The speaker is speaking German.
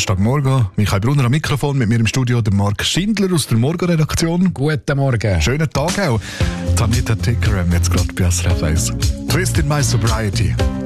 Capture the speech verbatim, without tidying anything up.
Donnerstagmorgen. Michael Brunner am Mikrofon, mit mir im Studio der Marc Schindler aus der Morgenredaktion. Guten Morgen. Schönen Tag auch. Tanita Tikaram jetzt gerade bei S R F eins. Twist in my sobriety.